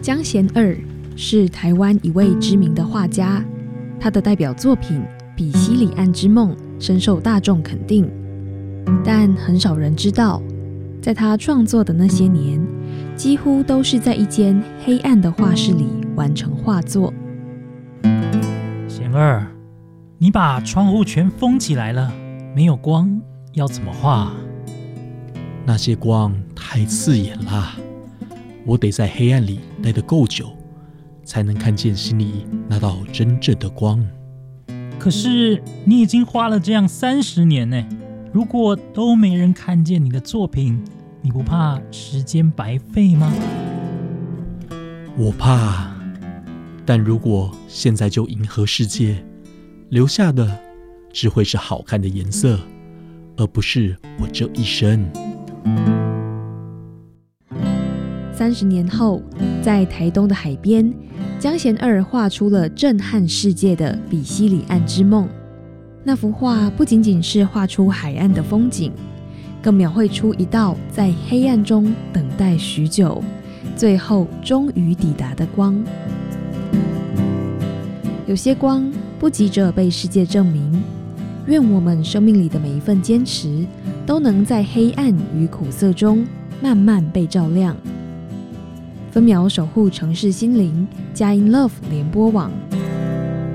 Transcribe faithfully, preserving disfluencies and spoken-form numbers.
江贤二是台湾一位知名的画家，他的代表作品《比西里岸之梦》深受大众肯定，但很少人知道，在他创作的那些年，几乎都是在一间黑暗的画室里完成画作。 贤二，你把窗户全封起来了，没有光，要怎么画？ 那些光太刺眼啦，我得在黑暗里待得够久，才能看见心里那道真正的光。 可是你已经花了这样三十年呢，如果都没人看见你的作品，你不怕时间白费吗？ 我怕，但如果现在就迎合世界，留下的只会是好看的颜色，而不是我这一生。 三十年后，在台东的海边，江贤二画出了震撼世界的《比西里岸之梦》。那幅画不仅仅是画出海岸的风景，更描绘出一道在黑暗中等待许久，最后终于抵达的光。有些光不急着被世界证明，愿我们生命里的每一份坚持，都能在黑暗与苦涩中慢慢被照亮。分秒守护城市心灵，佳音 Love 联播网。